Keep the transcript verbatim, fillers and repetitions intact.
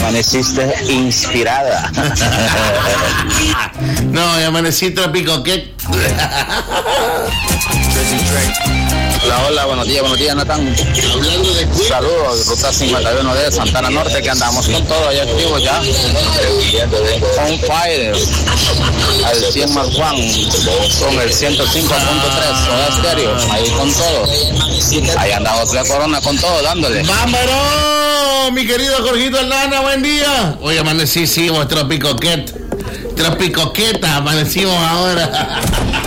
amaneciste inspirada. No, ya amanecí tropicoquet. Hola, hola, buenos días, buenos días, Natán. Saludos, Ruta cincuenta y uno de Santana Norte, que andamos con todo, ya activos ya. On fire, al cien más Juan, con el ciento cinco punto tres, Soda Stereo, ahí con todo. Ahí anda José Corona con todo, dándole. ¡Vámonos, mi querido Jorgito Aldana, buen día! Hoy amanecí, sí, tropicoquet. Tropicoqueta, amanecimos ahora.